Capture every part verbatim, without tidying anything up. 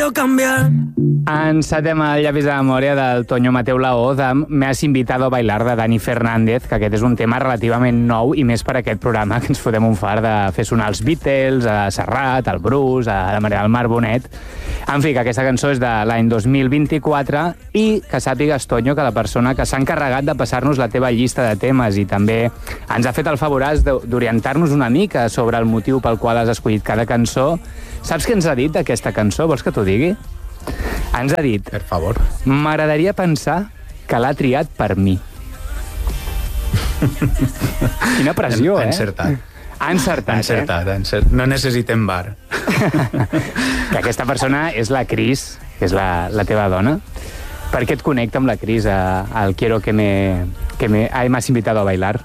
quiero cambiar. Encetem el llavis de memòria del Toño Mateu Laoz amb Me has invitado a bailar de Dani Fernández, que aquest és un tema relativament nou i més per aquest programa que ens fotem un far de fer sonar els Beatles, a Serrat, al Bruce, a la Maria del Mar Bonet. En fi, que aquesta cançó és de l'any dos mil vint-i-quatre i que sàpigues, Toño, que la persona que s'ha encarregat de passar-nos la teva llista de temes i també ens ha fet el favoràs d'orientar-nos una mica sobre el motiu pel qual has escollit cada cançó. Saps què ens ha dit d'aquesta cançó? Vols que t'ho digui? Ens ha dit... Per favor. M'agradaria pensar que l'ha triat per mi. Quina pressió, en, eh? Encertat. Ha encertat, encertat, eh? Encertat. No necessitem bar. Que aquesta persona és la Cris, que és la, la teva dona. Per què et connecta amb la Cris al Quiero que me... que me... Ai, m'has invitado a bailar?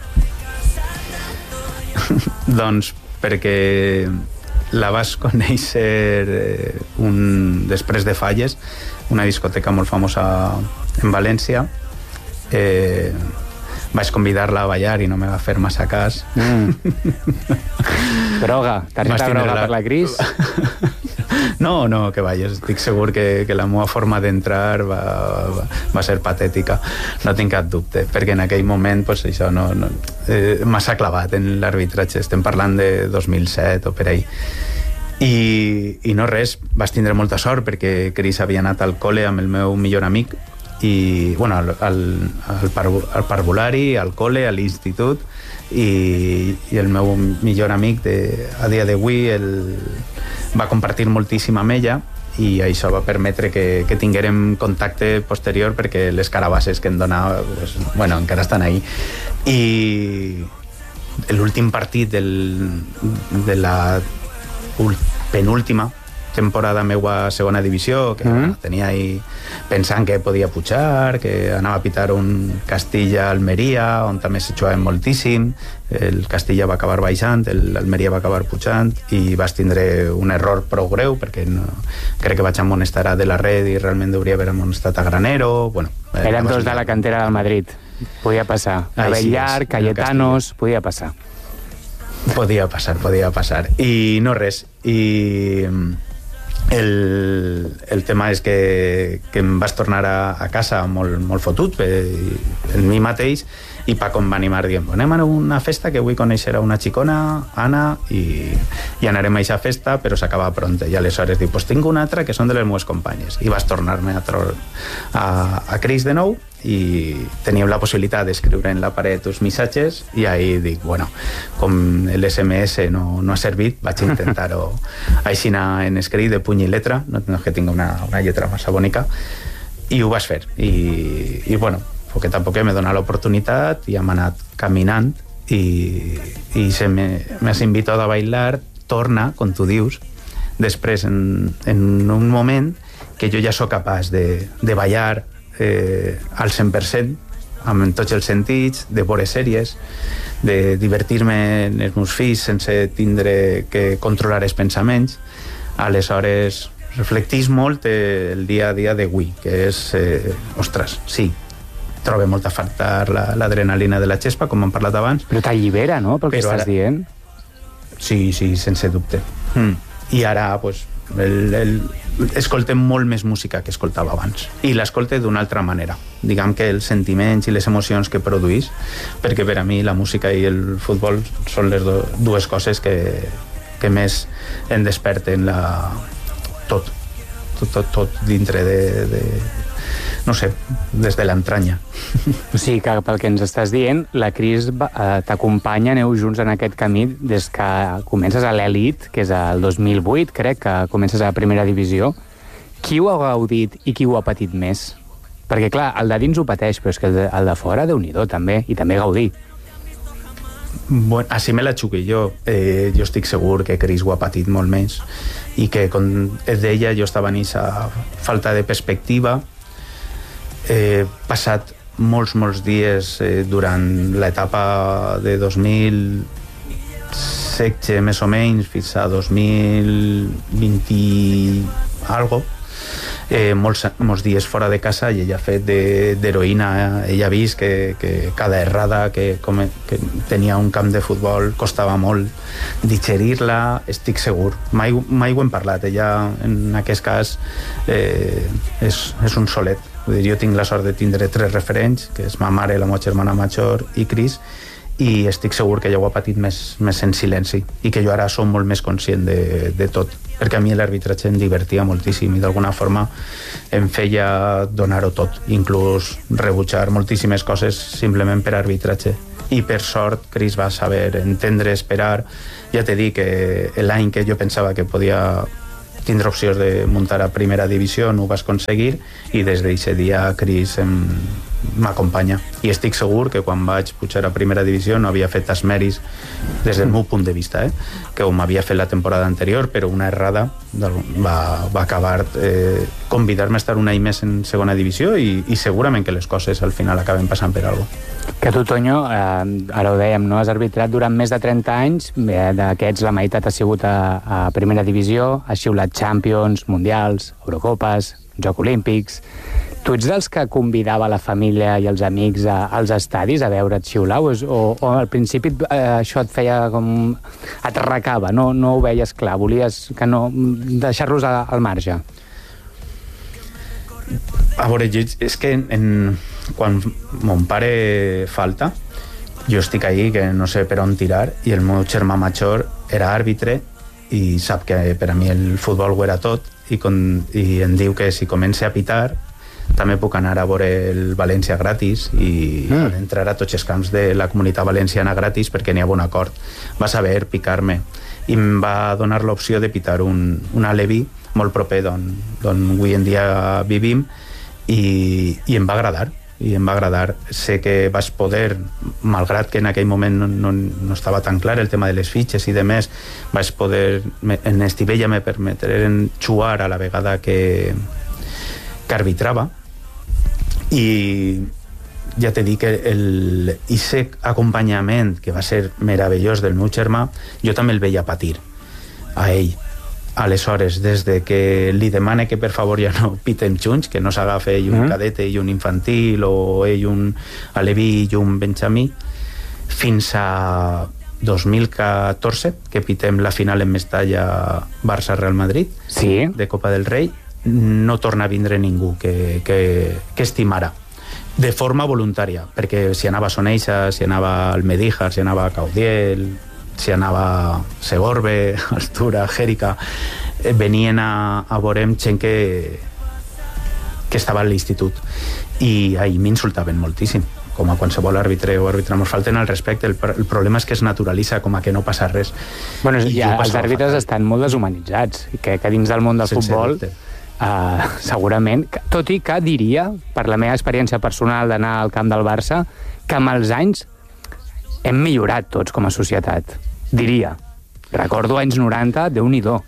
Doncs perquè... la vas conèixer eh, un, després de Falles, una discoteca molt famosa en València. Eh, vaig convidar-la a ballar i no me va fer massa cas. Mm. Droga, targeta groga la... per la Cris? No, no, que vayas. Estic segur que, que la meva forma d'entrar va, va, va ser patètica. No tinc cap dubte, perquè en aquell moment pues, això no, no, eh, massa clavat en l'arbitratge. Estem parlant de dos mil set o per ahí. I, i no res, vas tindre molta sort perquè Cris havia anat al col·le amb el meu millor amic i, bueno, al, al, al, par, al parvulari, al col·le, a l'institut i, i el meu millor amic de, a dia d'avui el, va compartir moltíssim amb ella i això va permetre que, que tinguérem contacte posterior perquè les carabasses que em donava pues, bueno, encara estan ahí i l'últim partit del, de la penúltima temporada meua a segona divisió, que mm. bueno, tenia ahí pensant que podia pujar, que anava a pitar un Castilla-Almeria, on també se jugava moltíssim. El Castilla va acabar baixant, l'Almeria va acabar pujant, i vas tindre un error prou greu, perquè no, crec que vaig amonestar a De la Red i realment hauria haver amonestat a Granero. Bueno, eren dos de la cantera del Madrid. Podia passar. A Bellar, sí, Cayetanos, podia passar. Podia passar, podia passar. I no res. I... El, el tema és que, que em vas tornar a, a casa molt, molt fotut eh, en mi mateix i Paco em va animar dient anem a una festa que vull conèixer a una xicona, Anna, i, i anarem a aquesta festa però s'acaba pronta i aleshores dic, pues tinc una altra que són de les meves companyes i vas tornar-me a, a, a Cris de nou i teníem la possibilitat d'escriure en la paret uns missatges i ahí dic, bueno, com l'S M S no, no ha servit, vaig intentar-ho així en escrit de puny i letra, no, no que tingui una, una lletra massa bonica, i ho vas fer i, i bueno, poquet a poquet m'he donat l'oportunitat i hem anat caminant i, i se me, me has invitado a bailar, torna, com tu dius, després en, en un moment que jo ja sóc capaç de, de ballar Eh, al cent per cent amb tots els sentits, de veure sèries, de divertir-me en els meus fills sense tindre que controlar els pensaments. Aleshores reflectís molt el dia a dia d'avui, que és eh, ostres, sí, trobo molt a faltar l'adrenalina de la xespa, com hem parlat abans. Però t'allibera, no?, pel que Però estàs ara... dient. Sí, sí, sense dubte. Mm. I ara, pues, el, el, escoltem molt més música que escoltava abans i l'escolte d'una altra manera, diguem que els sentiments i les emocions que produís, perquè per a mi la música i el futbol són les do, dues coses que, que més em desperten la... tot, tot, tot, tot dintre de, de no sé, des de l'entranya. O sigui que pel que ens estàs dient, la Cris eh, t'acompanya, aneu junts en aquest camí des que comences a l'Elit, que és el dos mil vuit, crec, que comences a la primera divisió. Qui ho ha gaudit i qui ho ha patit més? Perquè, clar, el de dins ho pateix, però és que el de, el de fora, Déu-n'hi-do, també, i també gaudir. Bueno, així me la xuque jo. Eh, jo estic segur que Cris ho ha patit molt més i que, com es deia, jo estava en aquesta falta de perspectiva. He passat molts, molts dies eh, durant l'etapa de dos mil setze, més o menys, fins a dos mil vint i algo, eh, molts, molts dies fora de casa i ella ha fet d'heroïna, eh? Ella ha vist que, que cada errada que, com, que tenia un camp de futbol costava molt digerir-la, estic segur, mai, mai ho hem parlat, ella en aquest cas eh, és, és un solet. Vull dir, jo tinc la sort de tindre tres referents, que és ma mare, la meva germana major i Cris, i estic segur que ella ho ha patit més, més en silenci i que jo ara som molt més conscient de, de tot, perquè a mi l'arbitratge em divertia moltíssim i d'alguna forma em feia donar-ho tot, inclús rebutjar moltíssimes coses simplement per arbitratge. I per sort Cris va saber entendre, esperar. Ja t'he dit que l'any que jo pensava que podia tindre opcions de muntar a primera divisió no ho vas aconseguir i des d'aquest dia Cris em m'acompanya i estic segur que quan vaig pujar a primera divisió no havia fet esmeris des del meu punt de vista, eh? que ho m'havia fet la temporada anterior, però una errada va, va acabar eh, convidar-me a estar un any més en segona divisió i, i segurament que les coses al final acaben passant per alguna cosa. Que tu, Tonyo, eh, ara ho dèiem, no? Has arbitrat durant més de trenta anys, eh, d'aquests la meitat ha sigut a, a primera divisió, has xiulat Champions, Mundials, Eurocopes, Jocs Olímpics. Tu ets dels que convidava la família i els amics a, als estadis a veure't xiular o, o, o al principi eh, això et feia com... et arracava, no, no ho veies clar, volies que no deixar-los a, al marge? A veure, jo, és que en, quan mon pare falta jo estic ahí que no sé per on tirar i el meu germà major era àrbitre i sap que per a mi el futbol ho era tot i, con, i em diu que si comença a pitar també puc anar a veure el València gratis i mm. entrar a tots els camps de la comunitat valenciana gratis perquè n'hi ha bon acord. Va saber picar-me i em va donar l'opció de pitar un, un aleví molt proper d'on avui en dia vivim i, i em va agradar i em va agradar. Sé que vas poder, malgrat que en aquell moment no, no, no estava tan clar el tema de les fitxes i de més, vaig poder, en Estivella me permeteren xuar a la vegada que que arbitrava i ja t'he dit que el ese acompanyament que va ser meravellós del meu germà jo també el veia patir a ell. Aleshores, des de que li demane que per favor ja no pitem junts, que no s'agafa ell un mm. cadete i un infantil o ell un aleví i un benjamí, fins a dos mil catorze que pitem la final en Mestalla Barça-Real Madrid sí. de Copa del Rei, no torna a vindre ningú que, que, que estimara de forma voluntària, perquè si anava a Soneixa, si anava al Medíjar, si anava a Caudiel, si anava a Segorbe, Altura, Jèrica, eh, venien a, a veurem gent que, que estava a l'institut i ahir m'insultaven moltíssim, com a qualsevol àrbitre o àrbitre. Ens falten al respecte, el, el problema és que es naturalitza com a que no passa res. Bueno, ja, els àrbitres fatal. Estan molt deshumanitzats, que, que dins del món del Sense futbol dubte. Uh, segurament, tot i que diria, per la meva experiència personal d'anar al camp del Barça, que amb els anys hem millorat tots com a societat, diria. Recordo anys noranta, Déu-n'hi-do.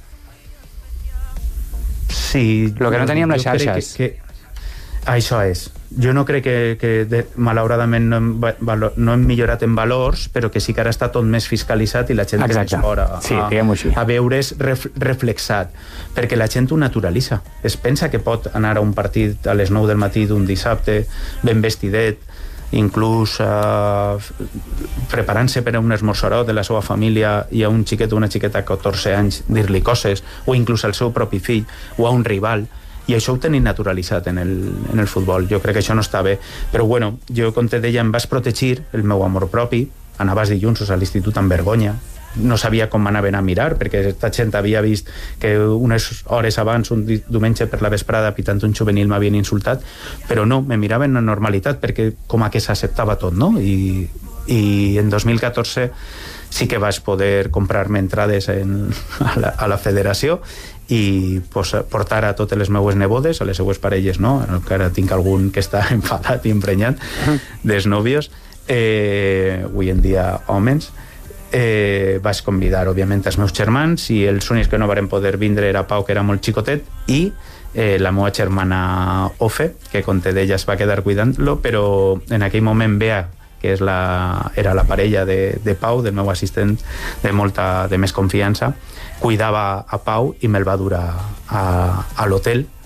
Sí. Lo que no teníem les xarxes. Que, que... Això és. Jo no crec que, que de, malauradament no hem, valor, no hem millorat en valors, però que sí que ara està tot més fiscalitzat i la gent Exacte. més fora sí, a, a veure's ref, reflexat, perquè la gent ho naturalitza. Es pensa que pot anar a un partit a les nou del matí d'un dissabte ben vestidet, inclús eh, preparant-se per a un esmorzarot de la seva família i a un xiquet o una xiqueta de catorze anys dir-li coses, o inclús al seu propi fill o a un rival. I això ho tenim naturalitzat en el, en el futbol. Jo crec que això no està bé. Però bueno, jo, com te deia, em vas protegir el meu amor propi. Anaves dilluns a l'institut amb vergonya. No sabia com anaven a mirar, perquè aquesta gent havia vist que unes hores abans, un diumenge per la vesprada, pitant un juvenil m'havien insultat, però no, me miraven en normalitat, perquè com a que s'acceptava tot, no? I, i en dos mil catorze sí que vaig poder comprar-me entrades en, a, la, a la federació i pues, portar a totes les meues nebodes, a les seues parelles, no? Encara tinc algun que està enfadat i emprenyat dels nòvios, eh, avui en dia homes. Eh, vaig convidar, òbviament, els meus germans i els únics que no varen poder vindre era Pau, que era molt xicotet, i eh, la meva germana Ofe, que com te deia es va quedar cuidant-lo, però en aquell moment Bea, que és la, era la parella de, de Pau, del meu assistent de molta de més confiança, cuidava a Pau i me'l va dur a, a, a l'hotel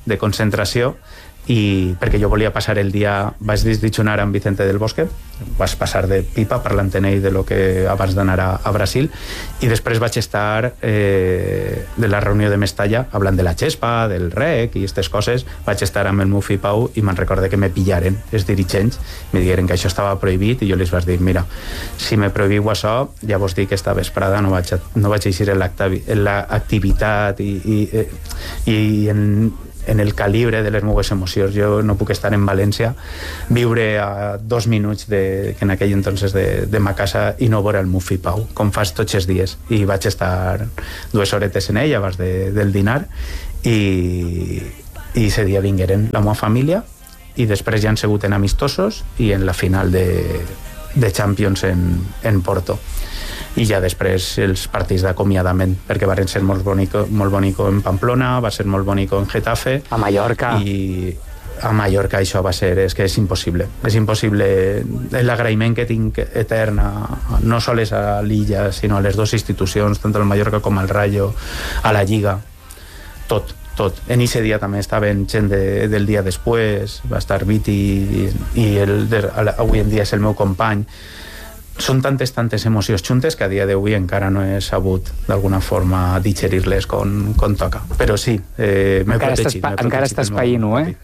de concentració, i perquè jo volia passar el dia, vaig desditjonar amb Vicente del Bosque, vas passar de pipa parlant amb ell de lo que abans d'anar a, a Brasil, i després vaig estar eh, de la reunió de Mestalla hablant de la xespa, del rec i aquestes coses. Vaig estar amb el Mufi Pau i me'n recorde que me pillaren els dirigents, me digueren que això estava prohibit, i jo les vaig dir, mira, si me prohibiu això, ja vos dic que esta vesprada no vaig, a, no vaig eixir en l'activitat i, i, i en en el calibre de les meves emocions. Jo no puc estar en València, viure a dos minuts de, que en aquell entonces de, de ma casa, i no veure el Mufi Pau, com fas tots els dies. I vaig estar dues horetes en ell abans de, del dinar, i, i ese dia vingueren la meva família, i després ja han sigut en amistosos i en la final de, de Champions en, en Porto. I ja després els partits d'acomiadament, perquè van ser molt bonico, molt bonico en Pamplona, va ser molt bonico en Getafe, a Mallorca, i a Mallorca això va ser, és que és impossible, és impossible l'agraïment que tinc etern a, no sols a l'illa, sinó a les dues institucions, tant al Mallorca com al Rayo, a la Lliga, tot, tot. En ese dia també estaven gent de, del dia després, va estar Viti, i, i el, de, avui en dia és el meu company. Són tantes, tantes emocions juntes que a dia d'avui encara no he sabut d'alguna forma digerir-les com, com toca. Però sí, eh, m'he protegit. Estàs, encara estàs païno, eh?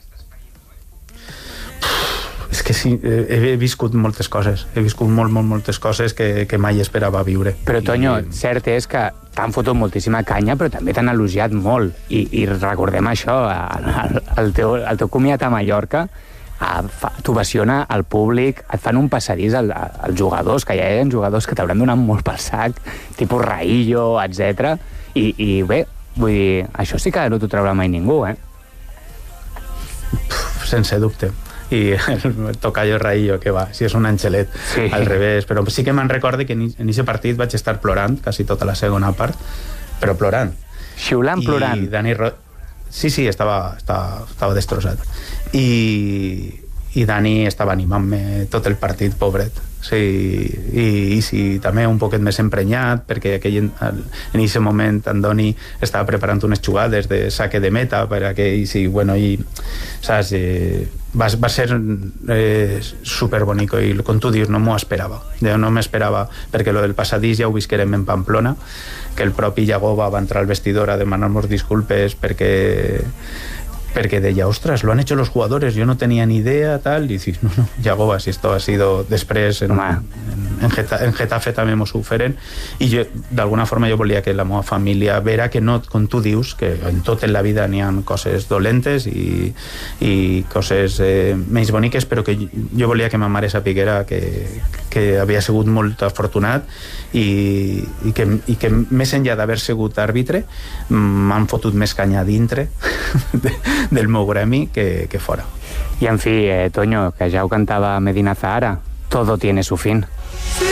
És que sí, he, he viscut moltes coses. He viscut molt, molt, moltes coses que, que mai esperava viure. Però, Toño, I... cert és que t'han fotut moltíssima canya, però també t'han elogiat molt. I, i recordem això, el, el, teu, el teu comiat a Mallorca, t'ovaciona al públic, et fan un passadís als al jugadors, que ja hi ha jugadors que t'hauran donat molt pel sac, tipus Raillo, etcètera. I, i bé, vull dir, això sí que no t'ho traurà mai ningú, eh? Puf, sense dubte. I el tocayo Raillo, que va, si és un angelet, sí. Al revés. Però sí que me'n recorde que en aquest partit vaig estar plorant, quasi tota la segona part, però plorant. Xiulant, plorant. I Dani Ro... Sí, sí, estava, estava, estava destrossat. I, i Dani estava animant-me tot el partit, pobret. Sí, i, i sí, també un poquet més emprenyat, perquè aquell, en aquest moment en Doni estava preparant unes jugades de saque de meta per a que, i sí, bueno, i saps, eh, va, va ser eh, superbonico, i com tu dius, no m'ho esperava. Jo no m'esperava, perquè lo del passadís ja ho visquerem en Pamplona, que el propi Yagoba va entrar al vestidor a demanar-nos disculpes perquè porque deia, ostras, lo han hecho los jugadores, yo no tenía ni idea, tal, y dices, no, no, Yagoba, si esto ha sido després en, en, en, Getafe, en Getafe també m'ho soferen, i jo, d'alguna forma jo volia que la meva família vera que no, com tu dius, que en tot en la vida n'hi ha coses dolentes i, i coses eh, menys boniques, però que jo volia que ma mare sapiguera que, que havia sigut molt afortunat i, i, que, i que més enllà d'haver sigut àrbitre m'han fotut més canya dintre de, del meu gremi que, que fora. I en fi, eh, Toño, que ja ho cantava Medina Zahara, todo tiene su fin.